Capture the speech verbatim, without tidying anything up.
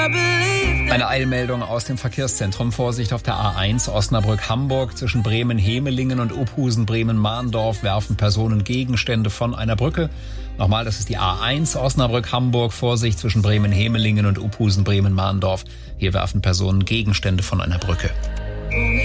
Eine Eilmeldung aus dem Verkehrszentrum. Vorsicht auf der A eins Osnabrück-Hamburg. Zwischen Bremen-Hemelingen und Ophusen-Bremen-Mahndorf werfen Personen Gegenstände von einer Brücke. Nochmal, das ist die A eins Osnabrück-Hamburg. Vorsicht zwischen Bremen-Hemelingen und Ophusen-Bremen-Mahndorf. Hier werfen Personen Gegenstände von einer Brücke.